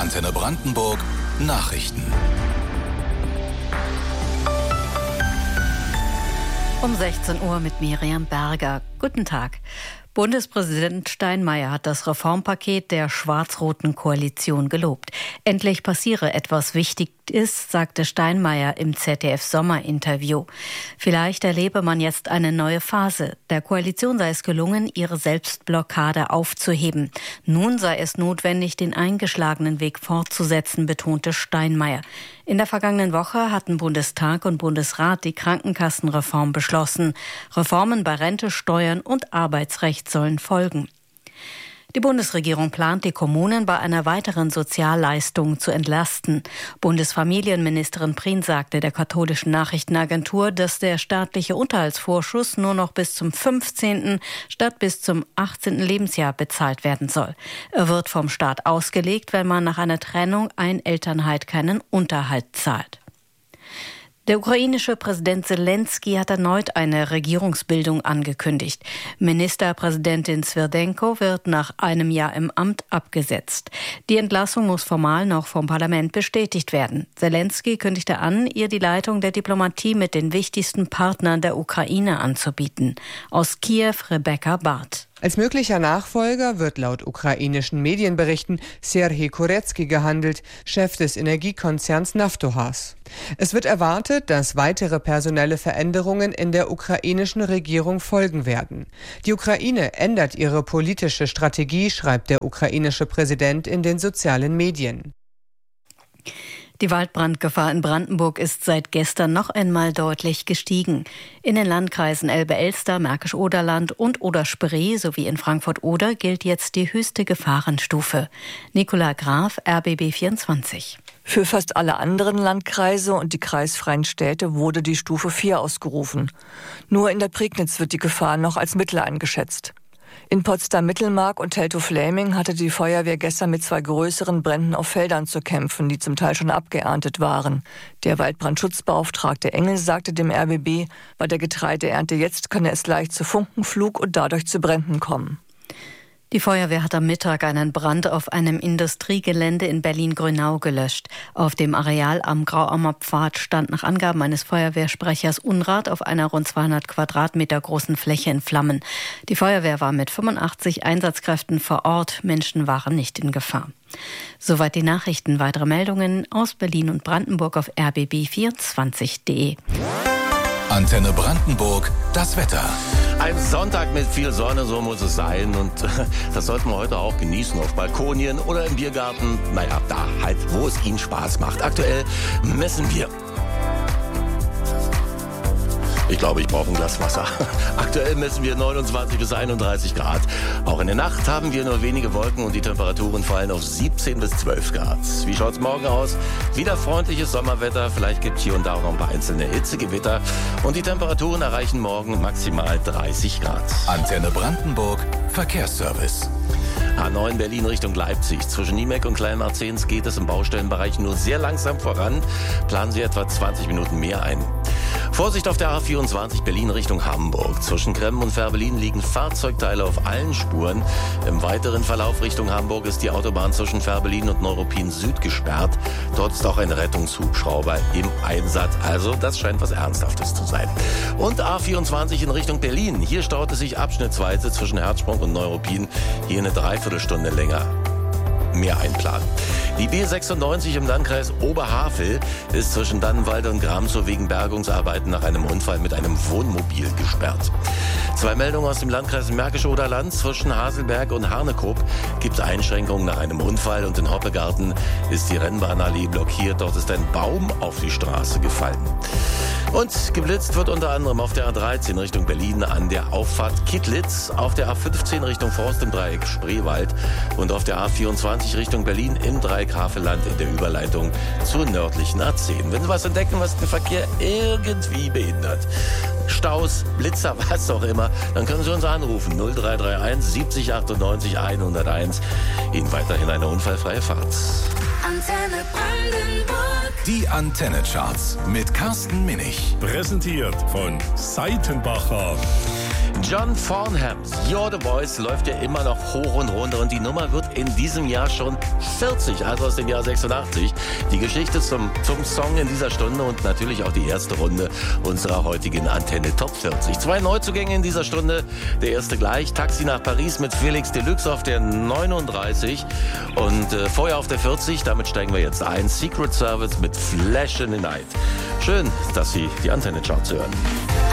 Antenne Brandenburg Nachrichten. Um 16 Uhr mit Miriam Berger. Guten Tag. Bundespräsident Steinmeier hat das Reformpaket der schwarz-roten Koalition gelobt. Endlich passiere etwas Wichtiges, sagte Steinmeier im ZDF-Sommerinterview. Vielleicht erlebe man jetzt eine neue Phase. Der Koalition sei es gelungen, ihre Selbstblockade aufzuheben. Nun sei es notwendig, den eingeschlagenen Weg fortzusetzen, betonte Steinmeier. In der vergangenen Woche hatten Bundestag und Bundesrat die Krankenkassenreform beschlossen. Reformen bei Rente, Steuern und Arbeitsrecht sollen folgen. Die Bundesregierung plant, die Kommunen bei einer weiteren Sozialleistung zu entlasten. Bundesfamilienministerin Prien sagte der katholischen Nachrichtenagentur, dass der staatliche Unterhaltsvorschuss nur noch bis zum 15. statt bis zum 18. Lebensjahr bezahlt werden soll. Er wird vom Staat ausgelegt, wenn man nach einer Trennung Einelternheit keinen Unterhalt zahlt. Der ukrainische Präsident Selenskyj hat erneut eine Regierungsbildung angekündigt. Ministerpräsidentin Swerdenko wird nach einem Jahr im Amt abgesetzt. Die Entlassung muss formal noch vom Parlament bestätigt werden. Selenskyj kündigte an, ihr die Leitung der Diplomatie mit den wichtigsten Partnern der Ukraine anzubieten. Aus Kiew Rebecca Barth. Als möglicher Nachfolger wird laut ukrainischen Medienberichten Serhij Kurecki gehandelt, Chef des Energiekonzerns Naftogaz. Es wird erwartet, dass weitere personelle Veränderungen in der ukrainischen Regierung folgen werden. Die Ukraine ändert ihre politische Strategie, schreibt der ukrainische Präsident in den sozialen Medien. Die Waldbrandgefahr in Brandenburg ist seit gestern noch einmal deutlich gestiegen. In den Landkreisen Elbe-Elster, Märkisch-Oderland und Oder-Spree sowie in Frankfurt-Oder gilt jetzt die höchste Gefahrenstufe. Nicola Graf, RBB 24. Für fast alle anderen Landkreise und die kreisfreien Städte wurde die Stufe 4 ausgerufen. Nur in der Prignitz wird die Gefahr noch als mittel eingeschätzt. In Potsdam-Mittelmark und Teltow-Fläming hatte die Feuerwehr gestern mit 2 größeren Bränden auf Feldern zu kämpfen, die zum Teil schon abgeerntet waren. Der Waldbrandschutzbeauftragte Engel sagte dem RBB, bei der Getreideernte jetzt könne es leicht zu Funkenflug und dadurch zu Bränden kommen. Die Feuerwehr hat am Mittag einen Brand auf einem Industriegelände in Berlin-Grünau gelöscht. Auf dem Areal am Grauaumer Pfad stand nach Angaben eines Feuerwehrsprechers Unrat auf einer rund 200 Quadratmeter großen Fläche in Flammen. Die Feuerwehr war mit 85 Einsatzkräften vor Ort. Menschen waren nicht in Gefahr. Soweit die Nachrichten. Weitere Meldungen aus Berlin und Brandenburg auf rbb24.de. Antenne Brandenburg, das Wetter. Ein Sonntag mit viel Sonne, so muss es sein. Und das sollten wir heute auch genießen auf Balkonien oder im Biergarten. Naja, da halt, wo es Ihnen Spaß macht. Aktuell messen wir. Ich glaube, ich brauche ein Glas Wasser. Aktuell messen wir 29 bis 31 Grad. Auch in der Nacht haben wir nur wenige Wolken und die Temperaturen fallen auf 17 bis 12 Grad. Wie schaut's morgen aus? Wieder freundliches Sommerwetter. Vielleicht gibt es hier und da auch noch ein paar einzelne Hitzegewitter. Und die Temperaturen erreichen morgen maximal 30 Grad. Antenne Brandenburg Verkehrsservice. A9 Berlin Richtung Leipzig. Zwischen Niemek und Kleinmarzens geht es im Baustellenbereich nur sehr langsam voran. Planen Sie etwa 20 Minuten mehr ein. Vorsicht auf der A24 Berlin Richtung Hamburg. Zwischen Kremmen und Fährberlin liegen Fahrzeugteile auf allen Spuren. Im weiteren Verlauf Richtung Hamburg ist die Autobahn zwischen Fährberlin und Neuruppin Süd gesperrt. Dort ist auch ein Rettungshubschrauber im Einsatz. Also das scheint was Ernsthaftes zu sein. Und A24 in Richtung Berlin. Hier staut es sich abschnittsweise zwischen Herzsprung und Neuruppin. Hier eine Dreiviertelstunde länger. Mehr einplanen. Die B96 im Landkreis Oberhavel ist zwischen Dannenwalde und Gramsow wegen Bergungsarbeiten nach einem Unfall mit einem Wohnmobil gesperrt. 2 Meldungen aus dem Landkreis Märkisch-Oderland. Zwischen Haselberg und Harnekrupp gibt es Einschränkungen nach einem Unfall und in Hoppegarten ist die Rennbahnallee blockiert. Dort ist ein Baum auf die Straße gefallen. Und geblitzt wird unter anderem auf der A13 Richtung Berlin an der Auffahrt Kittlitz, auf der A15 Richtung Forst im Dreieck Spreewald und auf der A24 Richtung Berlin im Dreieck Havelland in der Überleitung zur nördlichen A10. Wenn Sie was entdecken, was den Verkehr irgendwie behindert, Staus, Blitzer, was auch immer, dann können Sie uns anrufen. 0331 70 98 101. Ihnen weiterhin eine unfallfreie Fahrt. Antenne Brandenburg. Die Antenne-Charts mit Carsten Minich. Präsentiert von Seitenbacher. John Farnhams, You're the Voice, läuft ja immer noch hoch und runter und die Nummer wird in diesem Jahr schon 40, also aus dem Jahr 86. Die Geschichte zum Song in dieser Stunde und natürlich auch die erste Runde unserer heutigen Antenne Top 40. 2 Neuzugänge in dieser Stunde. Der erste gleich, Taxi nach Paris mit Felix Deluxe auf der 39 und vorher auf der 40, damit steigen wir jetzt ein, Secret Service mit Flash in the Night. Schön, dass Sie die Antenne Charts hören.